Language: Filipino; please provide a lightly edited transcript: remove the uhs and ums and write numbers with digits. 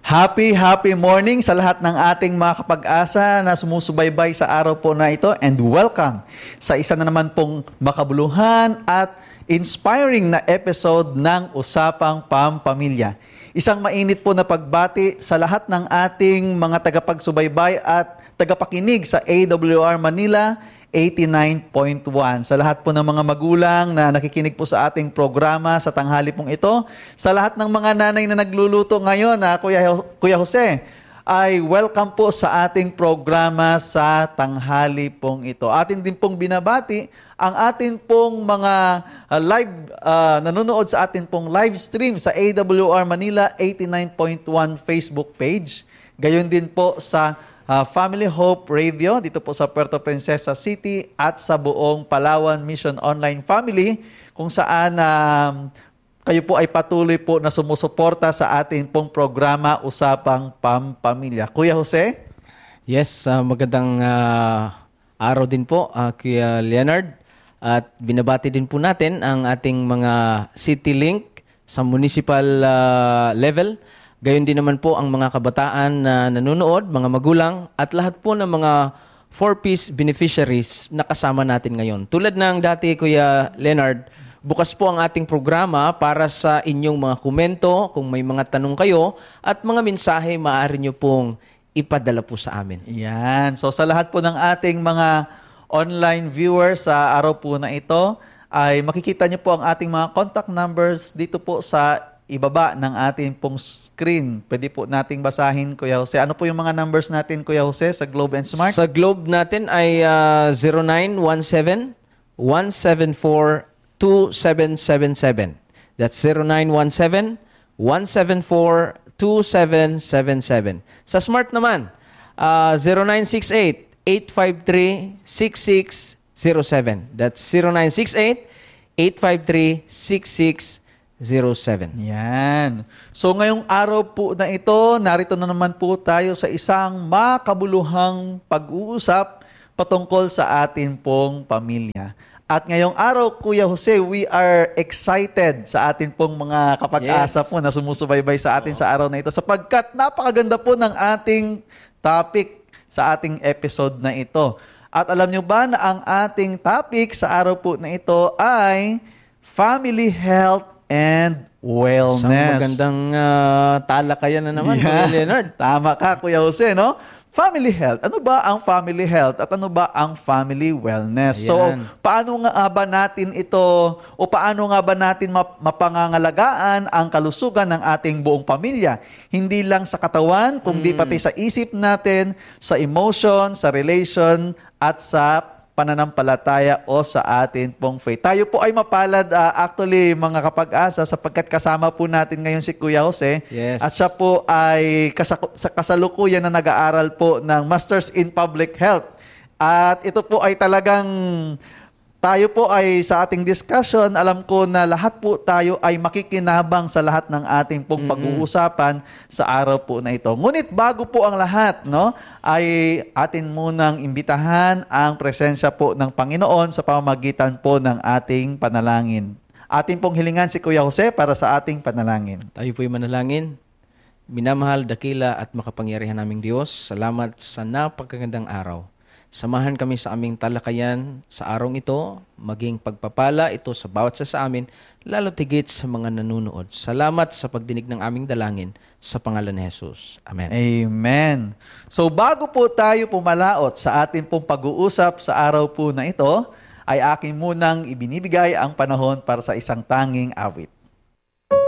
Happy morning sa lahat ng ating mga kapag-asa na sumusubaybay sa araw po na ito, and welcome sa isa na naman pong makabuluhan at inspiring na episode ng Usapang Pampamilya. Isang mainit po na pagbati sa lahat ng ating mga tagapagsubaybay at tagapakinig sa AWR Manila 89.1. Sa lahat po ng mga magulang na nakikinig po sa ating programa sa tanghali pong ito, sa lahat ng mga nanay na nagluluto ngayon, Kuya Jose, ay welcome po sa ating programa sa tanghali pong ito. Atin din pong binabati ang atin pong mga nanonood sa atin pong live stream sa AWR Manila 89.1 Facebook page. Gayon din po sa Family Hope Radio dito po sa Puerto Princesa City at sa buong Palawan Mission Online Family, kung saan kayo po ay patuloy po na sumusuporta sa ating pong programa Usapang Pampamilya. Kuya Jose? Yes, magandang araw din po, Kuya Leonard. At binabati din po natin ang ating mga City Link sa municipal level. Gayon din naman po ang mga kabataan na nanonood, mga magulang, at lahat po ng mga 4Ps beneficiaries na kasama natin ngayon. Tulad ng dati, Kuya Leonard, bukas po ang ating programa para sa inyong mga komento, kung may mga tanong kayo, at mga mensahe maaari nyo pong ipadala po sa amin. Yan. So sa lahat po ng ating mga online viewers sa araw po na ito, ay makikita nyo po ang ating mga contact numbers dito po sa ibaba ng ating pong screen. Pwede po nating basahin, Kuya Jose. Ano po yung mga numbers natin, Kuya Jose, sa Globe and Smart? Sa Globe natin ay 0917-174-2777. That's 0917-174-2777. Sa Smart naman, 0968-853-6607. That's 0968-853-6607. 07. Yan. So ngayong araw po na ito, narito na naman po tayo sa isang makabuluhang pag-uusap patungkol sa atin pong pamilya. At ngayong araw, Kuya Jose, we are excited sa atin pong mga kapag-asa po na sumusubaybay sa atin sa araw na ito, sapagkat napakaganda po ng ating topic sa ating episode na ito. At alam nyo ba na ang ating topic sa araw po na ito ay family health and wellness. Isang magandang talakayan na naman, Kuya Leonard. Tama ka, Kuya Jose, no? Family health. Ano ba ang family health at ano ba ang family wellness? Ayan. So, paano nga ba natin ito o paano nga ba natin mapangangalagaan ang kalusugan ng ating buong pamilya? Hindi lang sa katawan, kundi pati sa isip natin, sa emotion, sa relation, at sa pananampalataya o sa atin pong faith. Tayo po ay mapalad actually mga kapag-asa, sapagkat kasama po natin ngayon si Kuya Jose. Yes. At siya po ay kasalukuyan na nag-aaral po ng Masters in Public Health. At ito po ay talagang tayo po ay sa ating discussion, alam ko na lahat po tayo ay makikinabang sa lahat ng ating pong pag-uusapan sa araw po na ito. Ngunit bago po ang lahat, no, ay atin munang imbitahan ang presensya po ng Panginoon sa pamamagitan po ng ating panalangin. Atin pong hilingan si Kuya Jose para sa ating panalangin. Tayo po'y manalangin. Minamahal, dakila at makapangyarihan naming Diyos, salamat sa napakagandang araw. Samahan kami sa aming talakayan sa araw ito, maging pagpapala ito sa bawat sa amin, lalo tigit sa mga nanunood. Salamat sa pagdinig ng aming dalangin sa pangalan ni Jesus. Amen. Amen. So bago po tayo pumalaot sa ating pong pag-uusap sa araw po na ito, ay aking munang ibinibigay ang panahon para sa isang tanging awit.